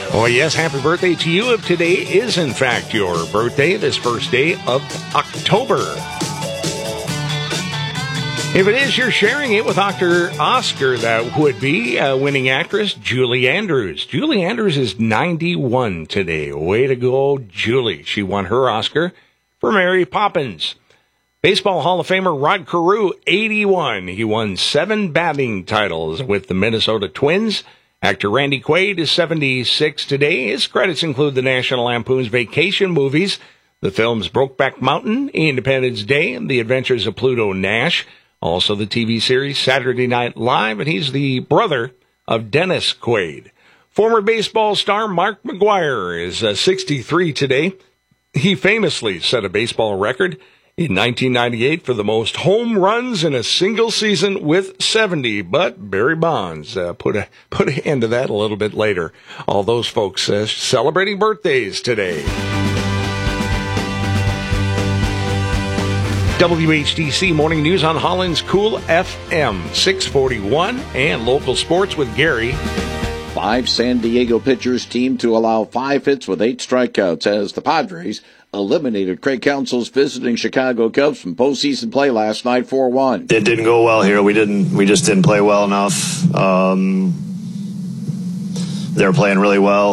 Oh, yes, happy birthday to you if today is, in fact, your birthday, this first day of October. If it is, you're sharing it with Dr. Oscar. That would be winning actress Julie Andrews. Julie Andrews is 91 today. Way to go, Julie. She won her Oscar for Mary Poppins. Baseball Hall of Famer Rod Carew, 81. He won 7 batting titles with the Minnesota Twins. Actor Randy Quaid is 76 today. His credits include the National Lampoon's Vacation movies, the films Brokeback Mountain, Independence Day, and The Adventures of Pluto Nash. Also the TV series Saturday Night Live, and he's the brother of Dennis Quaid. Former baseball star Mark McGwire is 63 today. He famously set a baseball record in 1998 for the most home runs in a single season with 70, but Barry Bonds put an end to that a little bit later. All those folks celebrating birthdays today. WHTC Morning News on Holland's Cool FM 641 and local sports with Gary. 5 San Diego pitchers teamed to allow 5 hits with 8 strikeouts as the Padres eliminated Craig Counsell's visiting Chicago Cubs from postseason play last night 4-1. It didn't go well here. We just didn't play well enough. They were playing really well.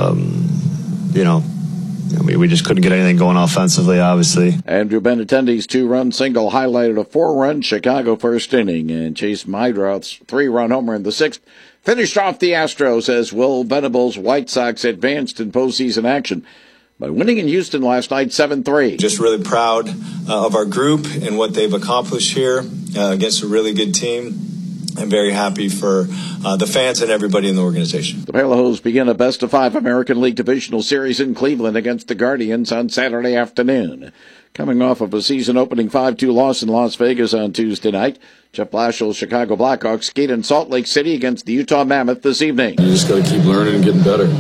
We just couldn't get anything going offensively, obviously. Andrew Benintendi's 2-run single highlighted a 4-run Chicago first inning, and Chase Meidroth's 3-run homer in the 6th finished off the Astros as Will Venable's White Sox advanced in postseason action by winning in Houston last night 7-3. Just really proud of our group and what they've accomplished here against a really good team. I'm very happy for the fans and everybody in the organization. The Pelajos begin a best-of-5 American League Divisional Series in Cleveland against the Guardians on Saturday afternoon. Coming off of a season-opening 5-2 loss in Las Vegas on Tuesday night, Jeff Blashiall's Chicago Blackhawks skate in Salt Lake City against the Utah Mammoth this evening. You just got to keep learning and getting better,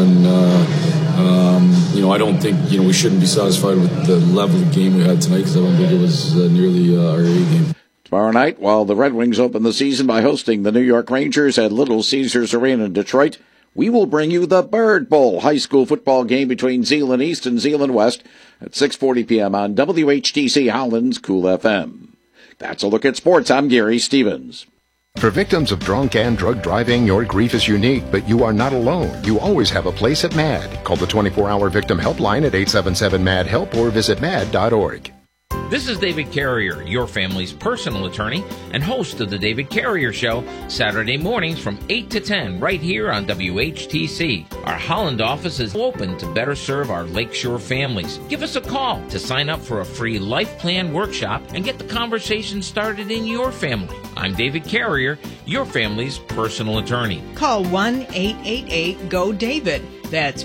I don't think, we shouldn't be satisfied with the level of game we had tonight because I don't think it was nearly our A game. Tomorrow night, while the Red Wings open the season by hosting the New York Rangers at Little Caesars Arena in Detroit, we will bring you the Bird Bowl high school football game between Zeeland East and Zeeland West at 6:40 p.m. on WHTC Holland's Cool FM. That's a look at sports. I'm Gary Stevens. For victims of drunk and drug driving, your grief is unique, but you are not alone. You always have a place at MAD. Call the 24-hour victim helpline at 877-MAD-HELP or visit mad.org. This is David Carrier, your family's personal attorney and host of The David Carrier Show, Saturday mornings from 8 to 10 right here on WHTC. Our Holland office is open to better serve our Lakeshore families. Give us a call to sign up for a free life plan workshop and get the conversation started in your family. I'm David Carrier, your family's personal attorney. Call 1-888-GO-DAVID. That's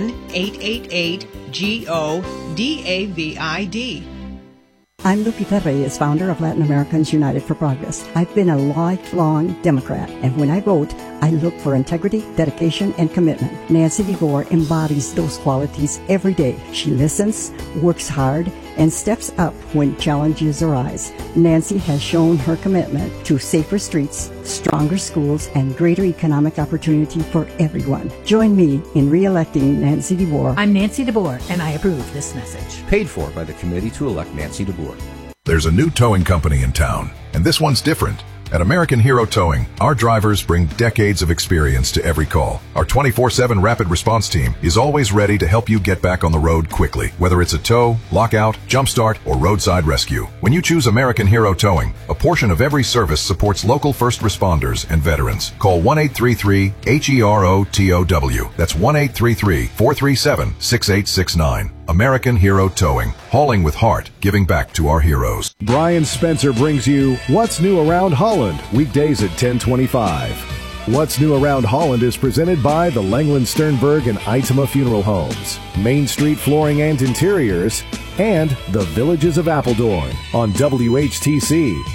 1-888-GO-DAVID. I'm Lupita Reyes, founder of Latin Americans United for Progress. I've been a lifelong Democrat, and when I vote, I look for integrity, dedication, and commitment. Nancy DeVore embodies those qualities every day. She listens, works hard, and steps up when challenges arise. Nancy has shown her commitment to safer streets, stronger schools, and greater economic opportunity for everyone. Join me in re-electing Nancy DeVore. I'm Nancy DeVore, and I approve this message. Paid for by the committee to elect Nancy DeVore. There's a new towing company in town, and this one's different. At American Hero Towing, our drivers bring decades of experience to every call. Our 24/7 rapid response team is always ready to help you get back on the road quickly, whether it's a tow, lockout, jumpstart, or roadside rescue. When you choose American Hero Towing, a portion of every service supports local first responders and veterans. Call 1-833-HEROTOW. That's 1-833-437-6869. American Hero Towing, hauling with heart, giving back to our heroes. Brian Spencer brings you What's New Around Holland, weekdays at 10:25. What's New Around Holland is presented by the Langland Sternberg and Itema Funeral Homes, Main Street Flooring and Interiors, and the Villages of Appledorn on WHTC.